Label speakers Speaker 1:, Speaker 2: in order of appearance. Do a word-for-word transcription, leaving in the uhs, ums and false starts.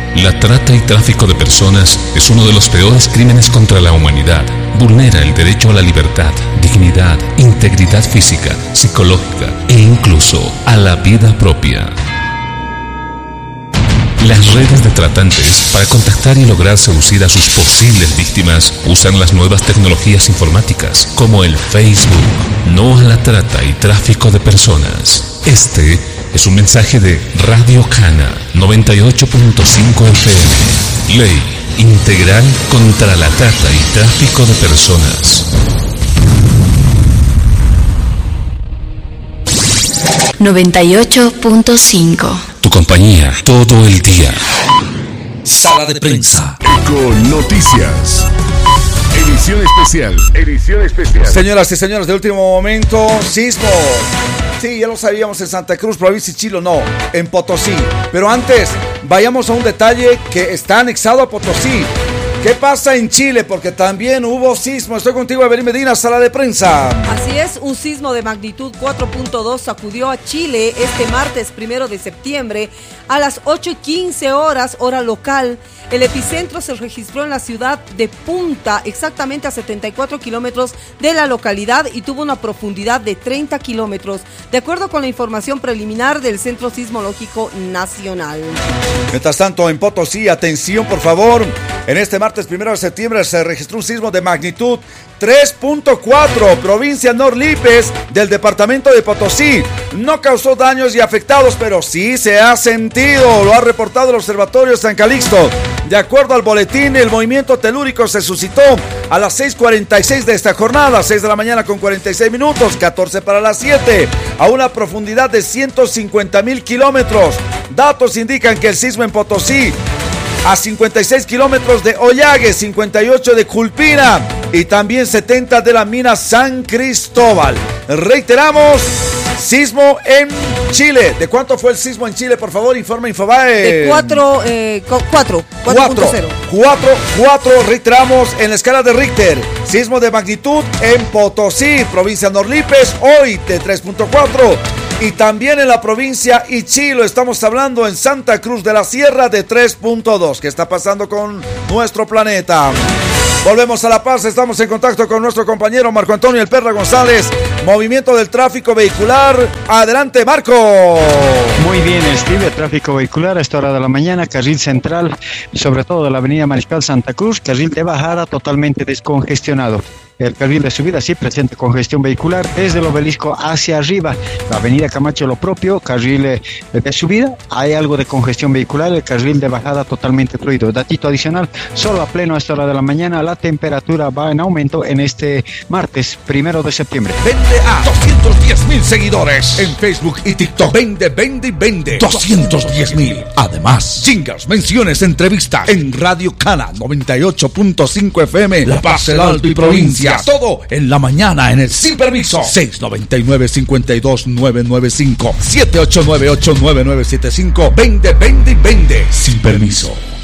Speaker 1: La trata y tráfico de personas es uno de los peores crímenes contra la humanidad. Vulnera el derecho a la libertad, dignidad, integridad física, psicológica e incluso a la vida propia. Las redes de tratantes, para contactar y lograr seducir a sus posibles víctimas, usan las nuevas tecnologías informáticas, como el Facebook. No a la trata y tráfico de personas. Este es un mensaje de Radio Cana noventa y ocho punto cinco F M. Ley integral contra la trata y tráfico de personas.
Speaker 2: noventa y ocho punto cinco.
Speaker 1: Tu compañía todo el día.
Speaker 3: Sala de prensa.
Speaker 4: Eco Noticias. Edición especial. Edición especial.
Speaker 5: Señoras y señores, de último momento, sismo. Sí, ya lo sabíamos en Santa Cruz, provincia de Chilo, no, en Potosí. Pero antes, vayamos a un detalle que está anexado a Potosí. ¿Qué pasa en Chile? Porque también hubo sismo. Estoy contigo, Evelyn Medina, sala de prensa.
Speaker 6: Así es, un sismo de magnitud cuatro punto dos sacudió a Chile este martes primero de septiembre a las ocho y quince horas, hora local. El epicentro se registró en la ciudad de Punta, exactamente a setenta y cuatro kilómetros de la localidad, y tuvo una profundidad de treinta kilómetros, de acuerdo con la información preliminar del Centro Sismológico Nacional.
Speaker 5: Mientras tanto, en Potosí, atención por favor, en este martes primero de septiembre se registró un sismo de magnitud tres punto cuatro, provincia Norlipes del departamento de Potosí. No causó daños y afectados, pero sí se ha sentido, lo ha reportado el Observatorio San Calixto. De acuerdo al boletín, el movimiento telúrico se suscitó a las seis cuarenta y seis de esta jornada, seis de la mañana con cuarenta y seis minutos, catorce para las siete, a una profundidad de ciento cincuenta mil kilómetros. Datos indican que el sismo en Potosí, a cincuenta y seis kilómetros de Ollague, cincuenta y ocho de Culpina y también setenta de la mina San Cristóbal. Reiteramos, sismo en Chile. ¿De cuánto fue el sismo en Chile? Por favor, informa Infobae.
Speaker 6: De cuatro, eh, cuatro, cuatro punto cero.
Speaker 5: cuatro, cuatro, reiteramos, en la escala de Richter. Sismo de magnitud en Potosí, provincia Norlipes, hoy de tres punto cuatro. Y también en la provincia Ichilo, estamos hablando en Santa Cruz de la Sierra de tres punto dos. ¿Qué está pasando con nuestro planeta? Volvemos a La Paz, estamos en contacto con nuestro compañero Marco Antonio El Perra González. Movimiento del tráfico vehicular. Adelante, Marco.
Speaker 7: Muy bien, Steve. Tráfico vehicular a esta hora de la mañana, carril central, sobre todo de la avenida Mariscal Santa Cruz, carril de bajada totalmente descongestionado. El carril de subida sí presenta congestión vehicular desde el obelisco hacia arriba. La avenida Camacho lo propio, carril de subida, hay algo de congestión vehicular, el carril de bajada totalmente fluido. Datito adicional, solo a pleno a esta hora de la mañana, la temperatura va en aumento en este martes, primero de septiembre.
Speaker 3: Vende a doscientos diez mil seguidores en Facebook y TikTok. Vende, vende y vende. doscientos diez mil. Además, jingles, menciones, entrevistas en Radio Cana noventa y ocho punto cinco F M, La Paz, el Alto y provincia. Todo en la mañana en el Sin Permiso. seis noventa y nueve, cincuenta y dos, novecientos noventa y cinco. siete ocho nueve ocho, nueve nueve siete cinco. Vende, vende y vende. Sin Permiso.